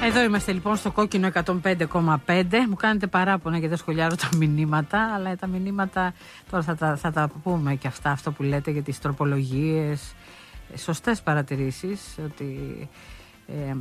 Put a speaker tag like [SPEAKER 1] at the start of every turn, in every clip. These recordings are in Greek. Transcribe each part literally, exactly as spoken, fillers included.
[SPEAKER 1] Εδώ είμαστε λοιπόν στο κόκκινο εκατόν πέντε κόμμα πέντε. Μου κάνετε παράπονα γιατί δεν σχολιάζω τα μηνύματα, αλλά τα μηνύματα τώρα θα τα, θα τα πούμε και αυτά, αυτό που λέτε για τις τροπολογίες. Σωστές παρατηρήσεις ότι ε,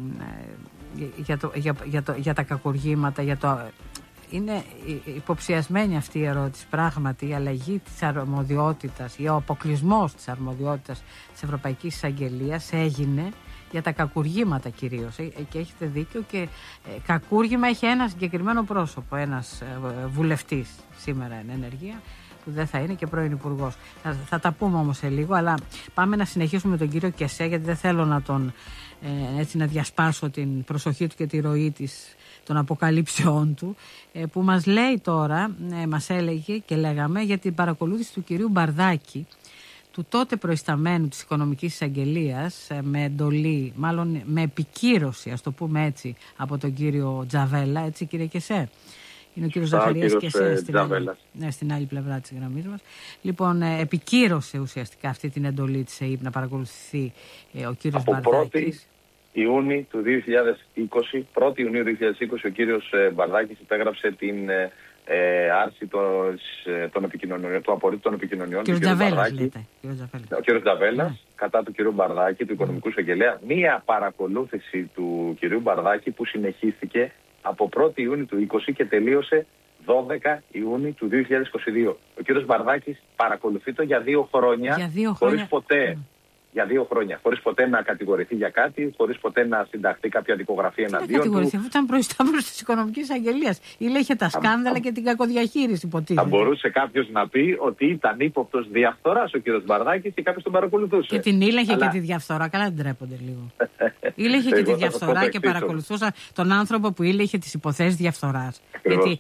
[SPEAKER 1] για, το, για, για, το, για τα κακουργήματα, για το, είναι υποψιασμένη αυτή η ερώτηση. Πράγματι η αλλαγή της αρμοδιότητας ή ο αποκλεισμός της αρμοδιότητας της Ευρωπαϊκής Εισαγγελίας έγινε για τα κακουργήματα κυρίως, και έχετε δίκιο, και κακούργημα έχει ένα συγκεκριμένο πρόσωπο, ένας βουλευτής σήμερα εν ενεργεία, που δεν θα είναι και πρώην υπουργός. Θα, θα τα πούμε όμως σε λίγο, αλλά πάμε να συνεχίσουμε με τον κύριο Κεσέ, γιατί δεν θέλω να τον ε, έτσι να διασπάσω την προσοχή του και τη ροή της, των αποκαλύψεών του, ε, που μας λέει τώρα, ε, μας έλεγε και λέγαμε για την παρακολούθηση του κυρίου Μπαρδάκη, του τότε προϊσταμένου της Οικονομικής Εισαγγελίας, με εντολή, μάλλον με επικύρωση, ας το πούμε έτσι, από τον κύριο Τζαβέλα, έτσι κύριε Κεσέ. Είναι ο κύριος Ζαχαρίας Κεσέ στην, ναι, στην άλλη πλευρά της γραμμής μας. Λοιπόν, επικύρωσε ουσιαστικά αυτή την εντολή της ΕΕΠ να παρακολουθηθεί ε, ο κύριος Μπαρδάκης.
[SPEAKER 2] Από πρώτη Ιούνιου του δύο χιλιάδες είκοσι, πρώτη Ιουνίου δύο χιλιάδες είκοσι, ο κύριος Μπαρδάκης υπέγραψε την Ε, άρση το, των επικοινωνιών, του απορρίτου των επικοινωνιών του κ. Μπαρδάκη, ο κ. Νταβέλλας, yeah. κατά του κ. Μπαρδάκη, του Οικονομικού Εισαγγελέα, μία παρακολούθηση του κ. Μπαρδάκη που συνεχίστηκε από πρώτη Ιούνιου του είκοσι και τελείωσε δώδεκα Ιουνίου του δύο χιλιάδες είκοσι δύο. Ο κ. Μπαρδάκης παρακολουθεί το για δύο χρόνια,
[SPEAKER 1] για δύο
[SPEAKER 2] χωρίς
[SPEAKER 1] χρόνια.
[SPEAKER 2] ποτέ... Mm. Για δύο χρόνια. Χωρίς ποτέ να κατηγορηθεί για κάτι, χωρίς ποτέ να συνταχθεί κάποια δικογραφία εναντίον του.
[SPEAKER 1] Κατηγορηθεί, αφού ήταν προϊστάμενος της Οικονομικής Εισαγγελίας. Ήλεγε τα σκάνδαλα και την κακοδιαχείριση, υποτίθεται.
[SPEAKER 2] Θα μπορούσε κάποιος να πει ότι ήταν ύποπτος διαφθοράς ο κ. Μπαρδάκης και κάποιος τον παρακολουθούσε.
[SPEAKER 1] Και την ήλεγε
[SPEAKER 2] Αλλά...
[SPEAKER 1] και τη διαφθορά. Καλά, δεν τρέπονται λίγο. Ήλεγε και τη διαφθορά και παρακολουθούσα τον άνθρωπο που ήλεγε τις υποθέσεις διαφθοράς. Γιατί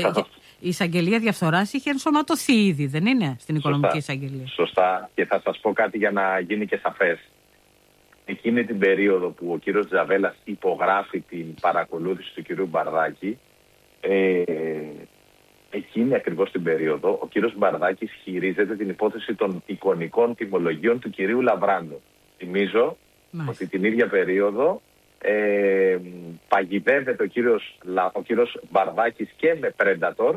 [SPEAKER 1] η εισαγγελία διαφθοράς είχε ενσωματωθεί ήδη, δεν είναι, στην Οικονομική Εισαγγελία.
[SPEAKER 2] Σωστά. Και θα σας πω κάτι για να γίνει και σαφές. Εκείνη την περίοδο που ο κύριος Τζαβέλας υπογράφει την παρακολούθηση του κυρίου Μπαρδάκη, ε, εκείνη ακριβώς την περίοδο ο κύριος Μπαρδάκης χειρίζεται την υπόθεση των εικονικών τιμολογίων του κυρίου Λαβράνου. Θυμίζω Μάλιστα. ότι την ίδια περίοδο ε, παγιδεύεται ο κύριος, ο κύριος Μπαρδάκης και με Predator,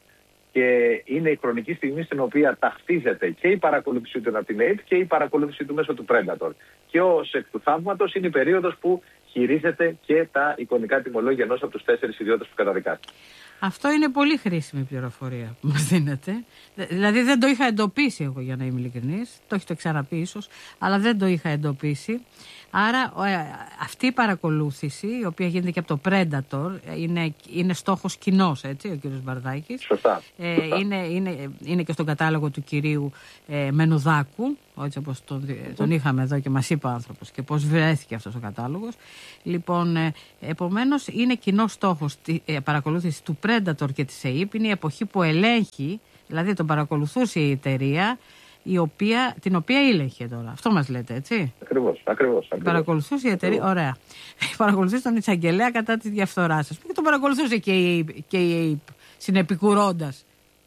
[SPEAKER 2] και είναι η χρονική στιγμή στην οποία ταυτίζεται και η παρακολούθηση του από την ΕΕΠ και η παρακολούθηση του μέσω του Predator. Και ως εκ του θαύματος είναι η περίοδος που χειρίζεται και τα εικονικά τιμολόγια ενός από τους τέσσερις ιδιώτες που καταδικάστηκαν.
[SPEAKER 1] Αυτό είναι πολύ χρήσιμη πληροφορία που μας δίνετε. Δηλαδή δεν το είχα εντοπίσει εγώ, για να είμαι ειλικρινής. Το έχετε ξαναπεί ίσως, αλλά δεν το είχα εντοπίσει. Άρα αυτή η παρακολούθηση, η οποία γίνεται και από το Predator, είναι, είναι στόχος κοινός, έτσι, ο κύριος Μπαρδάκης.
[SPEAKER 2] Σωστά.
[SPEAKER 1] Ε, είναι, είναι, είναι και στον κατάλογο του κυρίου ε, Μενουδάκου, έτσι όπως τον, τον είχαμε εδώ και μας είπε ο άνθρωπος και πώς βρέθηκε αυτός ο κατάλογος. Λοιπόν, ε, επομένως είναι κοινός στόχος τη ε, παρακολούθηση του Predator και της ΕΕΠ. Είναι η εποχή που ελέγχει, δηλαδή τον παρακολουθούσε η εταιρεία, η οποία, την οποία ήλεγχε τώρα. Αυτό μας λέτε, έτσι.
[SPEAKER 2] Ακριβώς, ακριβώς. ακριβώς.
[SPEAKER 1] Παρακολουθούσε η εταιρεία, ωραία. Παρακολουθούσε τον εισαγγελέα κατά τη διαφθορά σας. Και τον παρακολουθούσε και η, και η ΕΕΠ, συνεπικουρώντας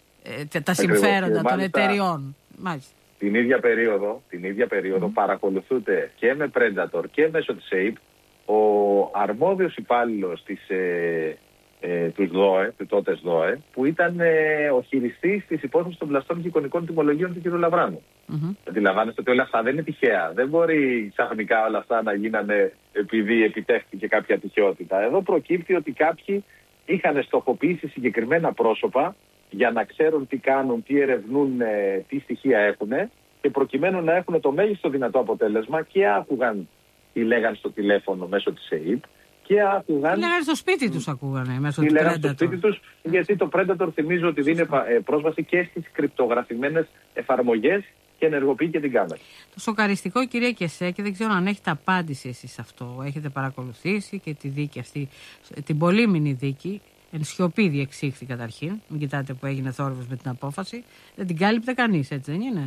[SPEAKER 1] ε, τα συμφέροντα των εταιριών. Μάλιστα.
[SPEAKER 2] Την ίδια περίοδο, την ίδια περίοδο mm. παρακολουθούνται και με Predator και μέσω της ΕΕΠ ο αρμόδιος υπάλληλος της ε, Ε, του ΔΟΕ, του τότε ΔΟΕ, που ήταν ε, ο χειριστής της υπόθεσης των πλαστών και εικονικών τιμολογίων του κ. Λαβράνου. Mm-hmm. Αντιλαμβάνεστε ότι όλα αυτά δεν είναι τυχαία. Δεν μπορεί ξαφνικά όλα αυτά να γίνανε επειδή επιτεύχθηκε κάποια τυχαιότητα. Εδώ προκύπτει ότι κάποιοι είχαν στοχοποιήσει συγκεκριμένα πρόσωπα για να ξέρουν τι κάνουν, τι ερευνούν, ε, τι στοιχεία έχουν, και προκειμένου να έχουν το μέγιστο δυνατό αποτέλεσμα και άκουγαν τι λέγαν στο τηλέφωνο μέσω της ΕΕΠ. Και άκουγαν... Τι
[SPEAKER 1] λέγανε στο σπίτι τους, ακούγανε μέσω του Predator.
[SPEAKER 2] λέγανε στο σπίτι τους, γιατί το Predator, θυμίζω ότι δίνει πρόσβαση και στις κρυπτογραφημένες εφαρμογές και ενεργοποιεί και την κάμερα.
[SPEAKER 1] Το σοκαριστικό, κυρία Κεσέ, και δεν ξέρω αν έχετε απάντηση εσείς αυτό, έχετε παρακολουθήσει και τη δίκη αυτή, την πολύμηνη δίκη, εν σιωπή διεξήχθη καταρχήν, μην κοιτάτε που έγινε θόρυβος με την απόφαση, δεν την κάλυπτε κανείς, έτσι δεν είναι.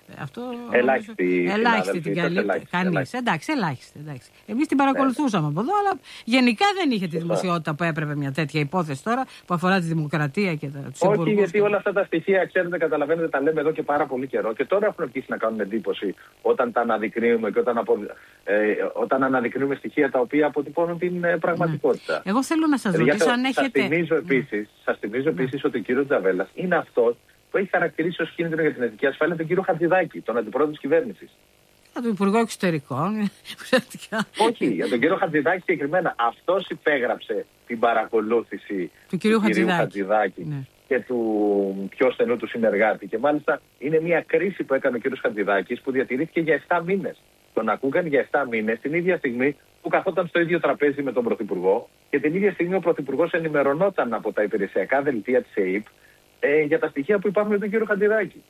[SPEAKER 1] Αυτό,
[SPEAKER 2] ελάχιστη,
[SPEAKER 1] ελάχιστη την καλύπτει. Κανείς. Εντάξει, ελάχιστη. Εντάξει. Εμείς την παρακολουθούσαμε ναι. από εδώ, αλλά γενικά δεν είχε τη δημοσιότητα που έπρεπε μια τέτοια υπόθεση τώρα που αφορά τη δημοκρατία και τα τους
[SPEAKER 2] Όχι, γιατί και... όλα αυτά τα στοιχεία, ξέρετε, καταλαβαίνετε, τα λέμε εδώ και πάρα πολύ καιρό και τώρα έχουν αρχίσει να κάνουν εντύπωση όταν τα αναδεικνύουμε και όταν, απο... ε, όταν αναδεικνύουμε στοιχεία τα οποία αποτυπώνουν την ε, πραγματικότητα. Ναι.
[SPEAKER 1] Εγώ θέλω να σας ρωτήσω αν έχετε.
[SPEAKER 2] Σας θυμίζω επίσης, σας θυμίζω επίσης ότι ο κύριος Τζαβέλας είναι αυτός που έχει χαρακτηρίσει ως κίνδυνο για την εθνική ασφάλεια τον κύριο Χατζηδάκη, τον αντιπρόεδρο της κυβέρνησης.
[SPEAKER 1] Για τον Υπουργό Εξωτερικών.
[SPEAKER 2] Όχι, για τον κύριο Χατζηδάκη συγκεκριμένα. Αυτός υπέγραψε την παρακολούθηση
[SPEAKER 1] του κυρίου Χατζηδάκη,
[SPEAKER 2] Χατζηδάκη ναι. και του πιο στενού του συνεργάτη. Και μάλιστα είναι μια κρίση που έκανε ο κύριος Χατζηδάκης που διατηρήθηκε για επτά μήνες. Τον ακούγαν για επτά μήνες την ίδια στιγμή που καθόταν στο ίδιο τραπέζι με τον Πρωθυπουργό και την ίδια στιγμή ο Πρωθυπουργός ενημερωνόταν από τα υπηρεσιακά δελτία της ΕΕΠ ε, για τα στοιχεία που υπάρχουν με τον κύριο Χατζηδάκη.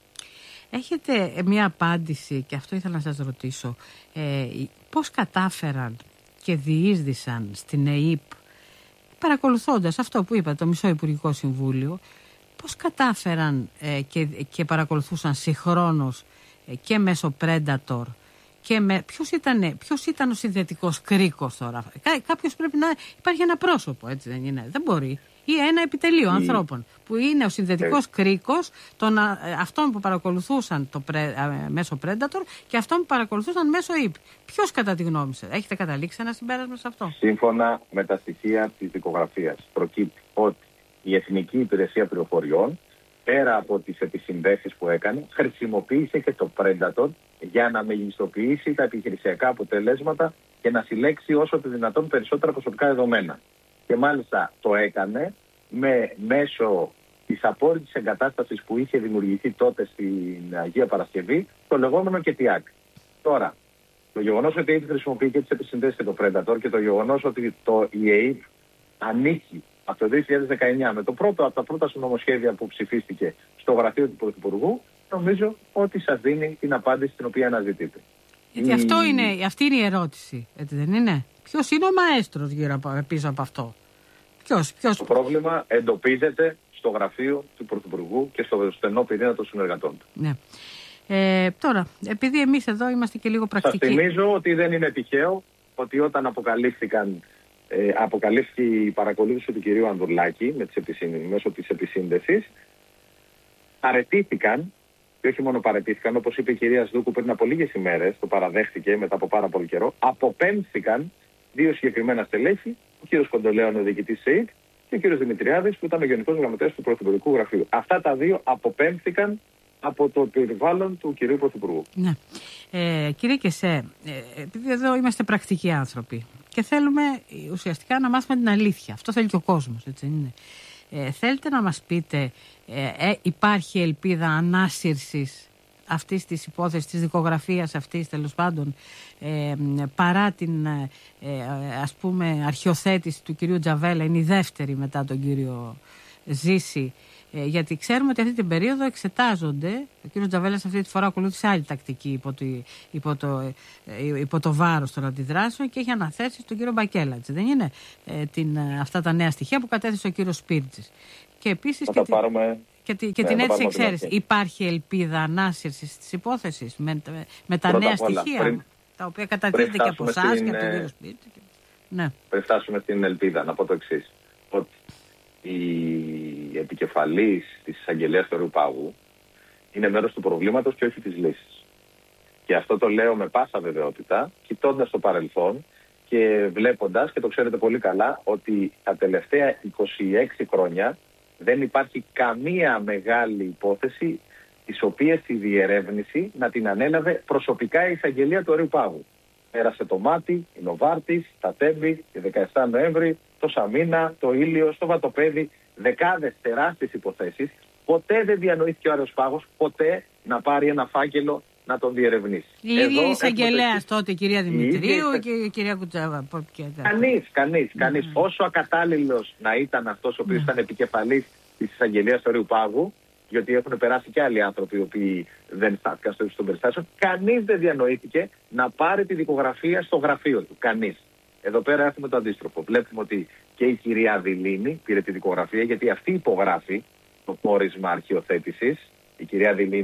[SPEAKER 1] Έχετε μια απάντηση και αυτό ήθελα να σας ρωτήσω. Ε, πώς κατάφεραν και διείσδησαν στην ΕΕΠ παρακολουθώντας αυτό που είπα, το Μισό Υπουργικό Συμβούλιο, πώς κατάφεραν ε, και, και παρακολουθούσαν συγχρόνως ε, και μέσω Predator και με, ποιος, ήταν, ποιος ήταν ο συνδετικός κρίκος τώρα. Κά, κάποιος πρέπει να υπάρχει ένα πρόσωπο, έτσι δεν είναι, δεν μπορεί. Ή ένα επιτελείο ανθρώπων που είναι ο συνδετικός ε. κρίκος των αυτών που παρακολουθούσαν το πρε, μέσω Predator και αυτών που παρακολουθούσαν μέσω ΕΕΠ. Ποιος κατά τη γνώμη σας, έχετε καταλήξει ένα συμπέρασμα σε αυτό?
[SPEAKER 2] Σύμφωνα με τα στοιχεία της δικογραφίας προκύπτει ότι η Εθνική Υπηρεσία Πληροφοριών πέρα από τις επισυνδέσεις που έκανε χρησιμοποίησε και το Predator για να μεγιστοποιήσει τα επιχειρησιακά αποτελέσματα και να συλλέξει όσο το δυνατόν περισσότερα προσωπικά δεδομένα. Και μάλιστα το έκανε με μέσω της απόρριτης εγκατάστασης που είχε δημιουργηθεί τότε στην Αγία Παρασκευή, το λεγόμενο ΚΕΤΙΑΚ. Τώρα, το γεγονός ότι η ΕΕΠ χρησιμοποιεί και τις επισυνδέσεις και το Predator και το γεγονός ότι το η ΕΕΠ ανήκει από το δύο χιλιάδες δεκαεννιά με το πρώτο από τα πρώτα συνομοσχέδια που ψηφίστηκε στο γραφείο του Πρωθυπουργού, νομίζω ότι σας δίνει την απάντηση την οποία αναζητείτε.
[SPEAKER 1] Γιατί η... αυτό είναι, αυτή είναι η ερώτηση, έτσι δεν είναι? Ποιος είναι ο μαέστρος γύρω από, πίσω από αυτό? Ποιος, ποιος...
[SPEAKER 2] Το πρόβλημα εντοπίζεται στο γραφείο του Πρωθυπουργού και στο στενό πυρήνα των συνεργατών του.
[SPEAKER 1] Ναι. Ε, τώρα, επειδή εμείς εδώ είμαστε και λίγο πρακτικοί.
[SPEAKER 2] Σας θυμίζω ότι δεν είναι τυχαίο ότι όταν αποκαλύφθηκαν, ε, αποκαλύφθηκε η παρακολούθηση του κυρίου Ανδρουλάκη με τις επισύνδεσης, μέσω της επισύνδεσης, παραιτήθηκαν. Και όχι μόνο παραιτήθηκαν, όπως είπε η κυρία Σδούκου πριν από λίγες ημέρες, το παραδέχτηκε μετά από πάρα πολύ καιρό, αποπέμφθηκαν δύο συγκεκριμένα στελέχη, ο κύριος Κοντολέων, ο διοικητής της ΕΕΠ, και ο κύριος Δημητριάδης, που ήταν ο γενικός γραμματέας του Πρωθυπουργικού Γραφείου. Αυτά τα δύο αποπέμφθηκαν από το περιβάλλον του κυρίου Πρωθυπουργού.
[SPEAKER 1] Ναι. Ε, κύριε Κεσέ, ε, επειδή εδώ είμαστε πρακτικοί άνθρωποι και θέλουμε ουσιαστικά να μάθουμε την αλήθεια. Αυτό θέλει και ο κόσμος, έτσι δεν είναι? Ε, θέλετε να μας πείτε, ε, ε, υπάρχει ελπίδα ανάσυρσης αυτής της υπόθεσης, της δικογραφίας αυτής τέλος πάντων, ε, παρά την ε, ας πούμε αρχιοθέτηση του κυρίου Τζαβέλα, είναι η δεύτερη μετά τον κύριο Ζήση, ε, γιατί ξέρουμε ότι αυτή την περίοδο εξετάζονται, ο κύριος Τζαβέλας αυτή τη φορά ακολούθησε άλλη τακτική υπό το, υπό το, υπό το βάρος των αντιδράσεων και έχει αναθέσει στον κύριο Μπακέλα, έτσι δεν είναι, ε, την, αυτά τα νέα στοιχεία που κατέθεσε ο κύριος Σπίρτζης. Και επίσης και, τη,
[SPEAKER 2] πάρουμε,
[SPEAKER 1] και, τη, και ναι, την έτσι εξαίρεση. Υπάρχει ελπίδα ανάσυρσης της υπόθεσης με, με, με τα νέα όλα, στοιχεία πριν, τα οποία κατατίθεται και από εσάς και από τον κύριο Σπίρτζη. Και... Ναι.
[SPEAKER 2] Πριν φτάσουμε στην ελπίδα, να πω το εξής. Ότι η επικεφαλής της εισαγγελίας του Ορείου Πάγου είναι μέρος του προβλήματος και όχι της λύσης. Και αυτό το λέω με πάσα βεβαιότητα, κοιτώντας το παρελθόν και βλέποντας, και το ξέρετε πολύ καλά, ότι τα τελευταία είκοσι έξι χρόνια δεν υπάρχει καμία μεγάλη υπόθεση τις οποίες τη διερεύνηση να την ανέλαβε προσωπικά η εισαγγελία του Ορείου Πάγου. Πέρασε το Μάτι, η Νοβάρτης, τα Τέμπη, τη δεκαεπτά Νοέμβρη, το Σαμίνα, το Ήλιος, το Βατοπέδι, δεκάδες τεράστιες υποθέσεις. Ποτέ δεν διανοήθηκε ο Ορείος Πάγος, ποτέ να πάρει ένα φάκελο να τον διερευνήσει.
[SPEAKER 1] Η ίδια η εισαγγελέας τότε, η κυρία Δημητρίου η... και η κυρία Κουτσάβα.
[SPEAKER 2] Κανείς, κανείς, κανείς. Mm. Όσο ακατάλληλος να ήταν αυτός ο οποίος mm. ήταν επικεφαλής της εισαγγελίας του Ορείου Πάγου, γιατί έχουν περάσει και άλλοι άνθρωποι οι οποίοι δεν στάθηκαν στο ύψος των περιστάσεων, κανείς δεν διανοήθηκε να πάρει τη δικογραφία στο γραφείο του. Κανείς. Εδώ πέρα έχουμε το αντίστροφο. Βλέπουμε ότι και η κυρία Δηλίνη πήρε τη δικογραφία, γιατί αυτή υπογράφει το πόρισμα αρχιοθέτησης, η κυρία Δηλίνη,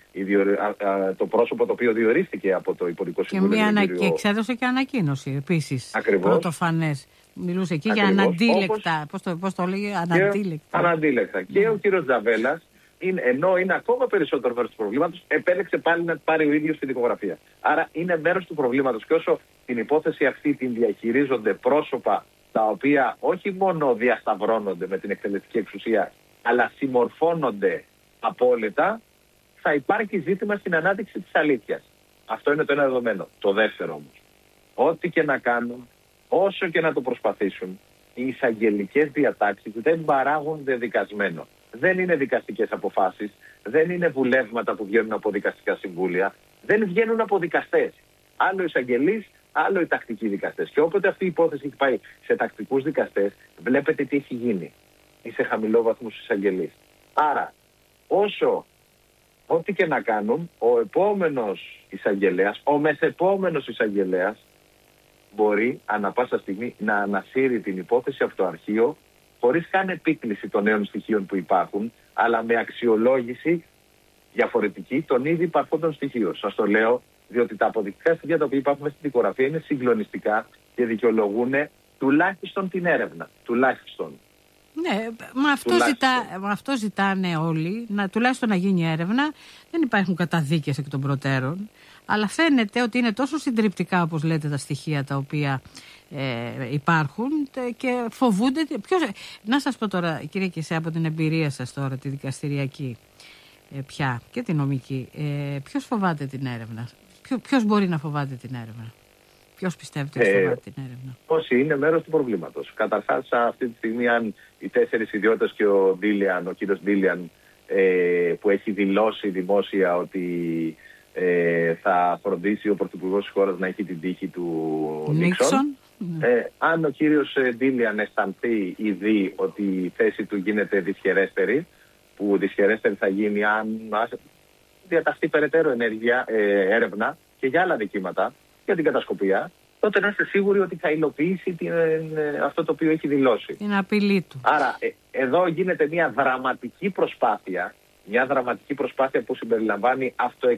[SPEAKER 2] το πρόσωπο το οποίο διορίστηκε από το Υπουργικό Συμβούλιο.
[SPEAKER 1] Και, μια, και εξέδωσε και ανακοίνωση επίσης.
[SPEAKER 2] Ακριβώς.
[SPEAKER 1] Πρωτοφανές. Μιλούσε εκεί Ακριβώς. για αναντίλεκτα. Όπως... Πώς, το, πώς το λέγει, αναντίλεκτα.
[SPEAKER 2] Αναντίλεκτα. Και ο κύριος Τζαβέλας, είναι, ενώ είναι ακόμα περισσότερο μέρος του προβλήματος, επέλεξε πάλι να πάρει ο ίδιος τη δικογραφία. Άρα είναι μέρος του προβλήματος. Και όσο την υπόθεση αυτή την διαχειρίζονται πρόσωπα τα οποία όχι μόνο διασταυρώνονται με την εκτελεστική εξουσία, αλλά συμμορφώνονται απόλυτα, θα υπάρχει ζήτημα στην ανάδειξη της αλήθειας. Αυτό είναι το ένα δεδομένο. Το δεύτερο όμως, ό,τι και να κάνουν, όσο και να το προσπαθήσουν, οι εισαγγελικές διατάξεις δεν παράγουν δεδικασμένο. Δεν είναι δικαστικές αποφάσεις, δεν είναι βουλεύματα που βγαίνουν από δικαστικά συμβούλια, δεν βγαίνουν από δικαστές. Άλλο εισαγγελείς, άλλο οι τακτικοί δικαστές. Και όποτε αυτή η υπόθεση έχει πάει σε τακτικούς δικαστές, βλέπετε τι έχει γίνει. Ή σε χαμηλόβαθμους εισαγγελείς. Άρα, όσο, ό,τι και να κάνουν, ο επόμενος εισαγγελέας, ο μεθεπόμενος εισαγγελέας, μπορεί ανά πάσα στιγμή να ανασύρει την υπόθεση από το αρχείο, χωρίς καν επίκληση των νέων στοιχείων που υπάρχουν, αλλά με αξιολόγηση διαφορετική των ήδη υπαρχόντων στοιχείων. Σας το λέω, διότι τα αποδεικτικά στοιχεία τα οποία υπάρχουν στην δικογραφία είναι συγκλονιστικά και δικαιολογούν τουλάχιστον την έρευνα. Τουλάχιστον.
[SPEAKER 1] Ναι, με αυτό, ζητά, με αυτό ζητάνε όλοι, να, τουλάχιστον να γίνει έρευνα. Δεν υπάρχουν καταδίκες εκ των προτέρων, αλλά φαίνεται ότι είναι τόσο συντριπτικά, όπως λέτε, τα στοιχεία τα οποία ε, υπάρχουν και φοβούνται. Ποιος, να σας πω τώρα, κύριε Κεσέ, από την εμπειρία σας τώρα, τη δικαστηριακή ε, πια και τη νομική, ε, ποιος φοβάται την έρευνα, Ποιο, ποιος μπορεί να φοβάται την έρευνα? Ποιος πιστεύετε ότι φοβάται την έρευνα?
[SPEAKER 2] Όσοι είναι μέρος του προβλήματος. Καταρχάς, αυτή τη στιγμή, αν οι τέσσερις ιδιώτες και ο Ντίλιαν, ο κύριος Ντίλιαν, ε, που έχει δηλώσει δημόσια ότι ε, θα φροντίσει ο πρωθυπουργός της χώρας να έχει την τύχη του Νίξον. Ε, αν ο κύριος Ντίλιαν αισθανθεί ή δει ότι η θέση του γίνεται δυσχερέστερη, που δυσχερέστερη θα γίνει αν διαταχθεί περαιτέρω ενέργεια, ε, έρευνα και για άλλα δικήματα, για την κατασκοπία, τότε να είστε σίγουροι ότι θα υλοποιήσει την, ε, αυτό το οποίο έχει δηλώσει.
[SPEAKER 1] Την απειλή του.
[SPEAKER 2] Άρα, ε, εδώ γίνεται μια δραματική προσπάθεια, μια δραματική προσπάθεια που συμπεριλαμβάνει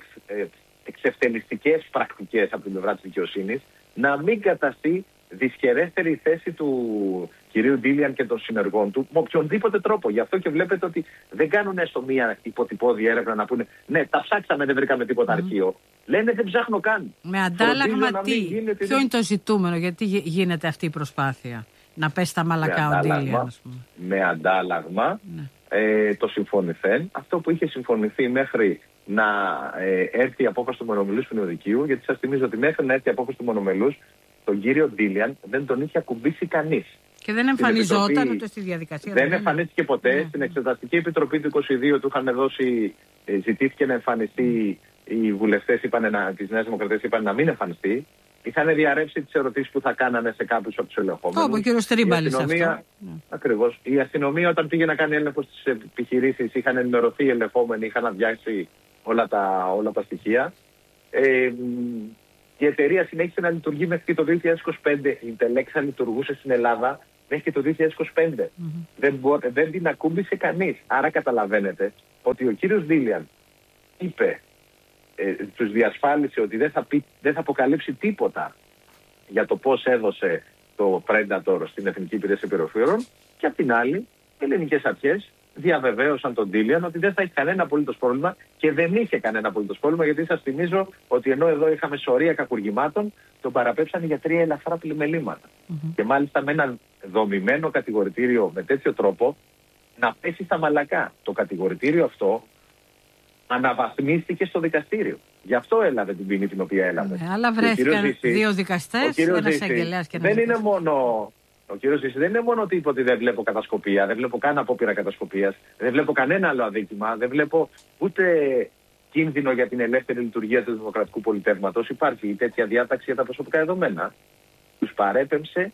[SPEAKER 2] αυτοεξευτελιστικές πρακτικές από την πλευρά της δικαιοσύνης, να μην καταστεί δυσχερέστερη η θέση του κυρίου Ντίλιαν και των συνεργών του με οποιονδήποτε τρόπο. Γι' αυτό και βλέπετε ότι δεν κάνουν έστω μία υποτυπώδη έρευνα να πούνε ναι, τα ψάξαμε, δεν βρήκαμε τίποτα mm. αρχείο. Λένε δεν ψάχνω καν.
[SPEAKER 1] Με αντάλλαγμα τι, γίνεται... ποιο είναι το ζητούμενο, γιατί γίνεται αυτή η προσπάθεια να πέσει στα μαλακά ο Ντίλιαν, ας πούμε.
[SPEAKER 2] Με αντάλλαγμα ναι. ε, το συμφωνηθέν, αυτό που είχε συμφωνηθεί μέχρι να ε, έρθει η απόφαση του μονομελούς ποινιοδικείου, γιατί σας θυμίζω ότι μέχρι να έρθει η απόφαση του μονομελούς, τον κύριο Ντίλιαν δεν τον είχε ακουμπήσει κανείς.
[SPEAKER 1] Και δεν εμφανιζόταν ούτε στη διαδικασία.
[SPEAKER 2] Δεν εμφανίστηκε ποτέ. Ναι. Στην Εξεταστική Επιτροπή του είκοσι δύο του είχαν δώσει, ζητήθηκε να εμφανιστεί. Οι βουλευτές της Νέας Δημοκρατίας είπαν να μην εμφανιστεί. Είχαν διαρρεύσει τις ερωτήσεις που θα κάνανε σε κάποιους από τους ελεγχόμενους.
[SPEAKER 1] Όπω ο κύριος Τρίμπαλης αυτό.
[SPEAKER 2] Ακριβώς. Η αστυνομία όταν πήγε να κάνει έλεγχο στις επιχειρήσεις είχαν ενημερωθεί οι ελεγχόμενοι, είχαν αδειάσει όλα τα, όλα τα στοιχεία. Ε, Η εταιρεία συνέχισε να λειτουργεί μέχρι και το δύο χιλιάδες είκοσι πέντε. Η Τελέξα λειτουργούσε στην Ελλάδα μέχρι και το δύο χιλιάδες είκοσι πέντε. Mm-hmm. Δεν, μπο, δεν την ακούμπησε κανείς. Άρα καταλαβαίνετε ότι ο κύριος Ντίλιαν είπε, ε, τους διασφάλισε ότι δεν θα, πει, δεν θα αποκαλύψει τίποτα για το πώς έδωσε το Predator στην Εθνική Υπηρεσία Πληροφοριών και απ' την άλλη οι ελληνικές αρχές διαβεβαίωσαν τον Ντίλιαν ότι δεν θα έχει κανένα απολύτως πρόβλημα και δεν είχε κανένα απολύτως πρόβλημα, γιατί σας θυμίζω ότι ενώ εδώ είχαμε σωρία κακουργημάτων, τον παραπέψανε για τρία ελαφρά πλημελήματα. Mm-hmm. Και μάλιστα με ένα δομημένο κατηγορητήριο με τέτοιο τρόπο να πέσει στα μαλακά. Το κατηγορητήριο αυτό αναβαθμίστηκε στο δικαστήριο. Γι' αυτό έλαβε την ποινή την οποία έλαβε.
[SPEAKER 1] Mm-hmm. Αλλά βρέθηκαν δύο δικαστές, ένας αγγελέας και ένας
[SPEAKER 2] δεν είναι μόνο. Ο κύριος Ζήση δεν είναι μόνο ότι είπε ότι δεν βλέπω κατασκοπία, δεν βλέπω καν απόπειρα κατασκοπίας, δεν βλέπω κανένα άλλο αδίκημα, δεν βλέπω ούτε κίνδυνο για την ελεύθερη λειτουργία του δημοκρατικού πολιτεύματος. Υπάρχει τέτοια διάταξη για τα προσωπικά δεδομένα. Τους παρέπεμψε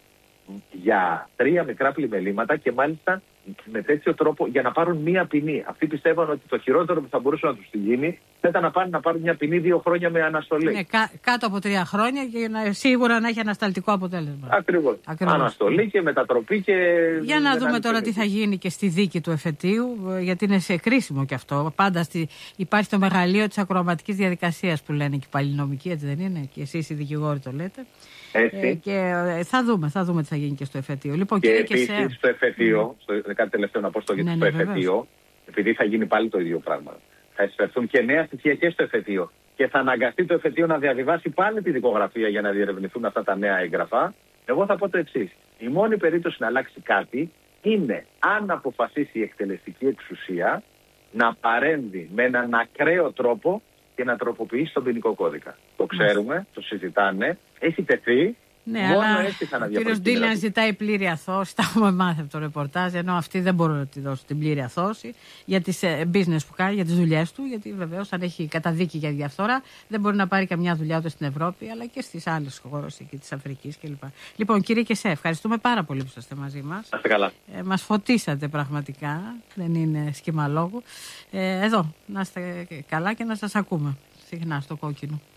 [SPEAKER 2] για τρία μικρά πλημελήματα και μάλιστα με τέτοιο τρόπο για να πάρουν μία ποινή. Αυτοί πιστεύαν ότι το χειρότερο που θα μπορούσε να τους γίνει θα ήταν να πάνε να πάρουν μια ποινή δύο χρόνια με αναστολή.
[SPEAKER 1] Ναι, κά, κάτω από τρία χρόνια και να, σίγουρα να έχει ανασταλτικό αποτέλεσμα.
[SPEAKER 2] Ακριβώς. Ακριβώς. Αναστολή και μετατροπή και...
[SPEAKER 1] Για να δούμε τώρα τι θα γίνει και στη δίκη του εφετείου, γιατί είναι σε κρίσιμο κι αυτό. Πάντα στη, υπάρχει το μεγαλείο της ακροαματικής διαδικασίας που λένε και οι παλινομικοί, έτσι δεν είναι? Και εσείς οι δικηγόροι το λέτε. Ε, και θα δούμε, θα δούμε τι θα γίνει και στο εφετείο. Λοιπόν,
[SPEAKER 2] και επίσης σε... στο εφετείο, mm. στο, κάτι τελευταίο να πω στο, ναι, στο ναι, εφετείο, βεβαίως. Επειδή θα γίνει πάλι το ίδιο πράγμα. Θα εισφερθούν και νέα στοιχεία και στο εφετείο. Και θα αναγκαστεί το εφετείο να διαβιβάσει πάλι τη δικογραφία για να διερευνηθούν αυτά τα νέα έγγραφα. Εγώ θα πω το εξής. Η μόνη περίπτωση να αλλάξει κάτι είναι αν αποφασίσει η εκτελεστική εξουσία να παρέμβει με έναν ακραίο τρόπο και να τροποποιήσει τον ποινικό κώδικα. Το ξέρουμε, το συζητάνε, έχει τεθεί.
[SPEAKER 1] Ναι, μόνο αλλά ο κύριος Ντίλιαν ζητάει πλήρη αθώωση. Τα έχουμε μάθει από το ρεπορτάζ. Ενώ αυτοί δεν μπορούν να τη δώσουν την πλήρη αθώωση για τις business που κάνει, για τις δουλειές του. Γιατί βεβαίως, αν έχει καταδίκη για διαφθορά, δεν μπορεί να πάρει καμιά δουλειά ούτε στην Ευρώπη, αλλά και στις άλλες χώρες εκεί της Αφρικής κλπ. Λοιπόν, κύριε Κεσέ, ευχαριστούμε πάρα πολύ που είστε μαζί μας.
[SPEAKER 2] Να είστε καλά.
[SPEAKER 1] Ε, μας φωτίσατε πραγματικά. Δεν είναι σχήμα λόγου. Ε, εδώ, να είστε καλά και να σας ακούμε συχνά στο Κόκκινο.